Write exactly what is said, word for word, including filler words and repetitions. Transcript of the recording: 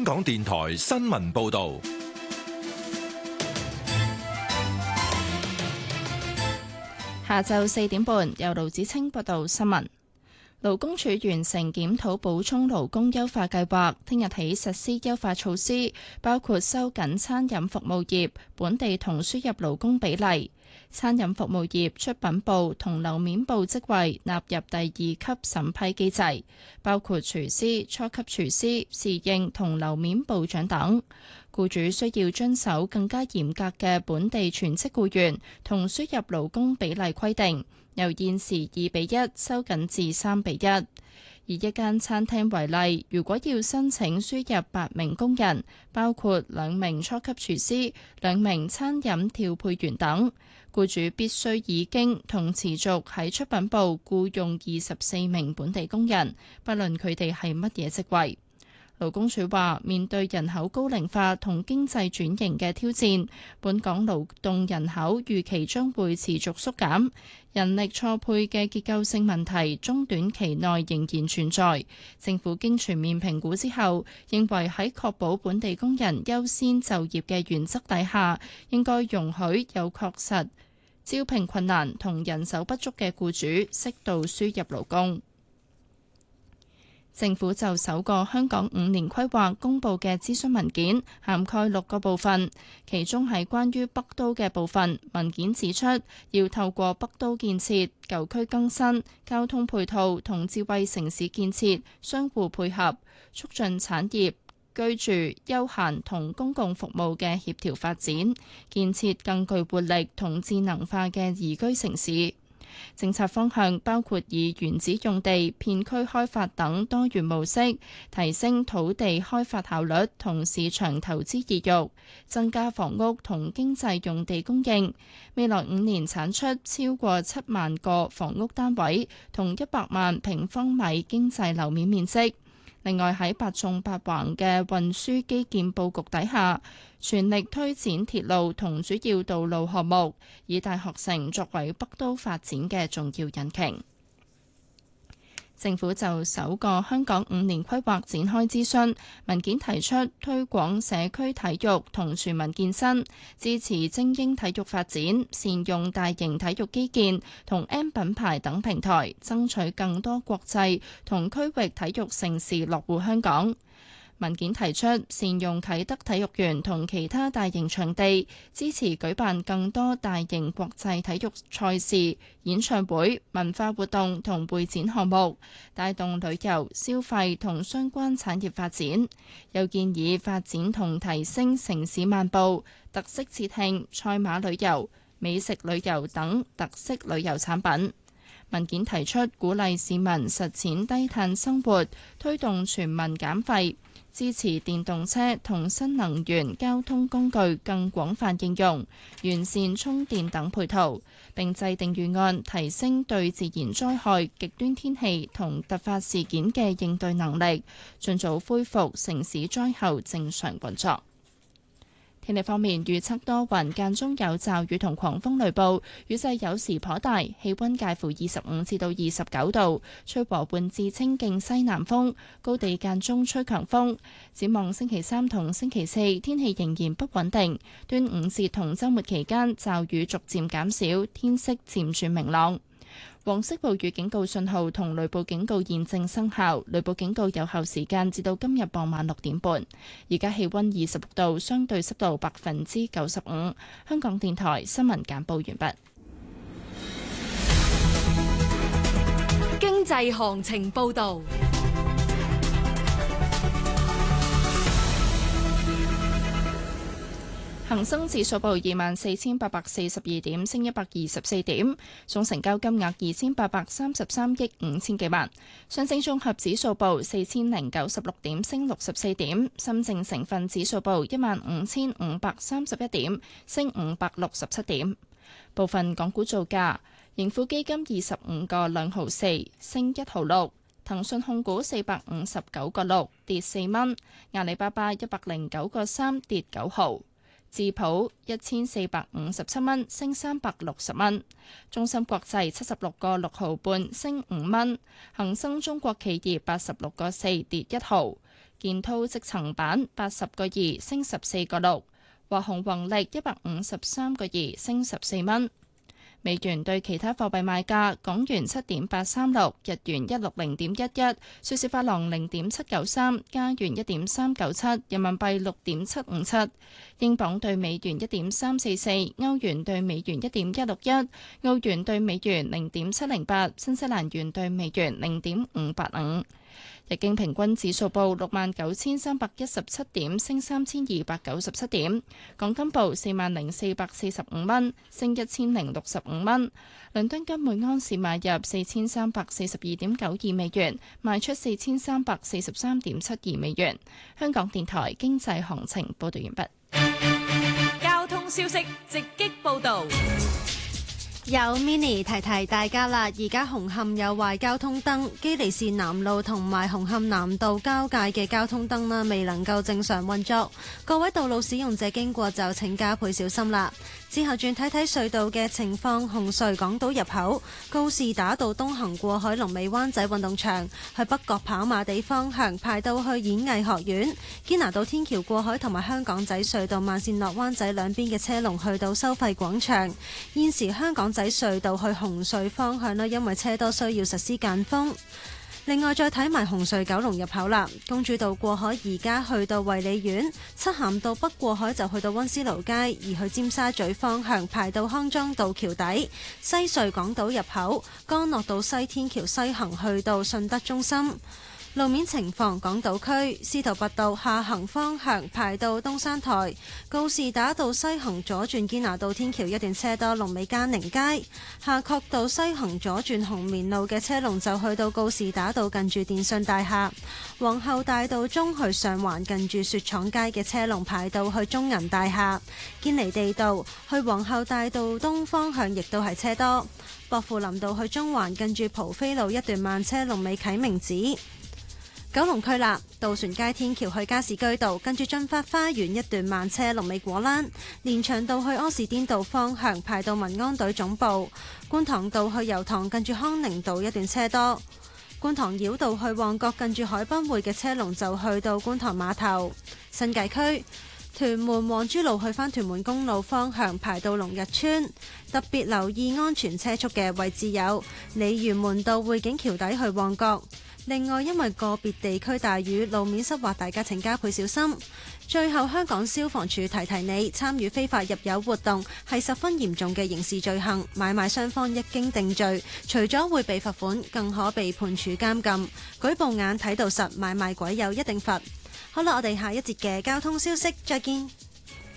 香港電台新聞報道。 下晝四點半，由盧子清報道新聞。勞工處完成檢討補充勞工優化計劃，聽日起實施優化措施，包括收緊餐飲服務業本地同輸入勞工比例。餐飲服務業出品部同樓面部職位納入第二級審批機制，包括廚師、初級廚師、侍應同樓面部長等。僱主需要遵守更加嚴格嘅本地全職僱員同輸入勞工比例規定，由現時二比一收緊至三比一。以一間餐廳為例，如果要申請輸入八名工人，包括兩名初級廚師、兩名餐飲調配員等，僱主必須已經同持續喺出品部僱用二十四名本地工人，不論佢哋係乜嘢職位。勞工處話，面對人口高齡化同經濟轉型嘅挑戰，本港勞動人口預期將會持續縮減，人力錯配嘅結構性問題中短期內仍然存在。政府經全面評估之後，認為喺確保本地工人優先就業嘅原則底下，應該容許有確實招聘困難同人手不足嘅僱主適度輸入勞工。政府就首個香港五年規劃公佈嘅諮詢文件，涵蓋六個部分，其中係關於北都嘅部分。文件指出，要透過北都建設、舊區更新、交通配套同智慧城市建設相互配合，促進產業、居住、休閒同公共服務嘅協調發展，建設更具活力同智能化嘅宜居城市。政策方向包括以原址用地、片區開發等多元模式，提升土地開發效率同市場投資意欲，增加房屋同經濟用地供應。未來五年產出超過七萬個房屋單位，同一百萬平方米經濟樓面面積。另外喺八縱八橫嘅運輸基建佈局底下，全力推展鐵路同主要道路項目，以大學城作為北都發展嘅重要引擎。政府就首個香港五年規劃展開諮詢，文件提出推廣社區體育同全民健身，支持精英體育發展，善用大型體育基建同 M 品牌等平台，爭取更多國際同區域體育盛事落戶香港。文件提出善用啟德體育園同其他大型場地，支持舉辦更多大型國際體育賽事、演唱會、文化活動同會展項目，帶動旅遊、消費同相關產業發展。又建議發展同提升城市漫步、特色節慶、賽馬旅遊、美食旅遊等特色旅遊產品。文件提出鼓勵市民實踐低碳生活，推動全民減廢，支持電動車同新能源交通工具更廣泛應用，完善充電等配套，並制定預案，提升對自然災害、極端天氣同突發事件嘅應對能力，盡早恢復城市災後正常運作。天氣方面，預測多雲，間中有驟雨同狂風雷暴，雨勢有時頗大，氣溫介乎二十五至到二十九度，吹和緩至清勁西南風，高地間中吹強風。展望星期三同星期四，天氣仍然不穩定。端午節同週末期間，驟雨逐漸減少，天色漸轉明朗。黃色暴雨警告信號同雷暴警告現正生效，雷暴警告有效時間至到今日傍晚六點半。而家氣溫二十六度，相對濕度百分之九十五。香港電台新聞簡報完畢。 經濟行情報道。 恒生指數報二萬四千八百四十二點，升一百二十四點，總成交金額二千八百三十三億五千幾萬。上證綜合指數報四千零九十六點，升六十四點。深證成分指數報一萬五千五百三十一點，升五百六十七點。部分港股造價：盈富基金二十五個兩毫四，升一毫六；騰訊控股四百五十九個六，跌四蚊；阿里巴巴一百零九個三，跌九毫。智普一千四百五十七蚊，升三百六十蚊；中芯國際七十六個六毫半，升五蚊；恒生中國企業八十六個四，跌一毫； 建滔積層板八十個二升十四個六，華虹宏力一百五十三個二升十四蚊。美元對其他貨幣賣價：港元七點八三六，日元一六零點一一，瑞士法郎零點七九三，加元一點三九七，人民幣六點七五七，英鎊對美元一點三四四，歐元對美元一點一六一，澳元對美元零點七零八，新西蘭元對美元零點五八五。日經平均指數報六萬九千三百一十七點，升三千二百九十七點。港金報四萬零四百四十五蚊，升一千零六十五蚊。倫敦金每安士買入四千三百四十二點九二美元，賣出四千三百四十三點七二美元。香港電台經濟行情報道完畢。 交通消息直擊報道。 有 mini 提提大家啦，而家紅磡有壞交通燈，基利士南路同埋紅磡南道交界嘅交通燈啦，未能夠正常運作，各位道路使用者經過就請加倍小心啦。之後轉睇睇隧道嘅情況，紅隧港島入口告士打道東行過海龍尾灣仔運動場，去北角跑馬地方向排到去演藝學院，堅拿道天橋過海同埋香港仔隧道慢線落灣仔兩邊嘅車龍去到收費廣場。現時香港仔隧道去紅隧方向咧，因為車多需要實施間封。另外再睇埋紅隧九龍入口啦，公主道過海而家去到衛理苑，漆咸道北過海就去到溫思勞街，而去尖沙咀方向排到康莊道橋底。西隧港島入口干諾道西天橋西行去到順德中心。路面情況，港島區司徒拔道下行方向排到東山台，告士打道西行左轉堅拿道天橋一段車多，龍尾嘉寧街。夏慤道西行左轉紅棉路嘅車龍就去到告士打道近住電信大廈。皇后大道中去上環近住雪廠街嘅車龍排到去中銀大廈。堅尼地道去皇后大道東方向亦都係車多。薄扶林道去中環近住蒲飛路一段慢車，龍尾啟明寺。九龍區啦，渡船街天橋去加士居道，跟住駿發花園一段慢車，龍尾果欄；連翔道去柯士甸道方向排到民安隊總部；觀塘道去油塘，跟住康寧道一段車多；觀塘繞道去旺角，近住海濱會嘅車龍就去到觀塘碼頭。新界區屯門黃珠路去返屯門公路方向排到龍日村，特別留意安全車速嘅位置有鯉魚門道匯景橋底去旺角。另外，因為個別地區大雨，路面濕滑，大家請加倍小心。最後，香港消防處提提你，參與非法入油活動係十分嚴重嘅刑事罪行，買賣雙方一經定罪，除咗會被罰款，更可被判處監禁。舉報眼睇到實，買賣鬼友一定罰。好啦，我哋下一節嘅交通消息再見。